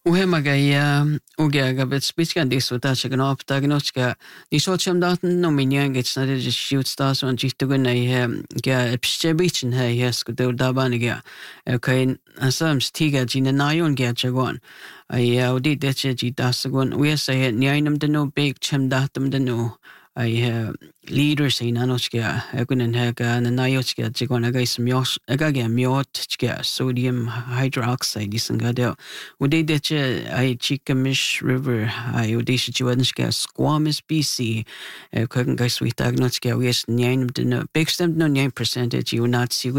Uhemagaya ugiaga bet spitzkan disfrutar gan optagnochka ni socham daten no minyanget na de shoot stars on jitugun ai ga pstebichin hai yes go dabaniga okay asam stiga jina nayon ga jagon ai audi deche jitasagon we say nyainam de no big chem datum de no ai leaders in anochka akunen haka na nayochka jagon aga smyosh aga ga myot chka sodium hydroxide isanga de Udi deche ai Chikamish River ai udi situationska Squamish BC kugan guys we tagnotska we is 9 big stem no 9% you not see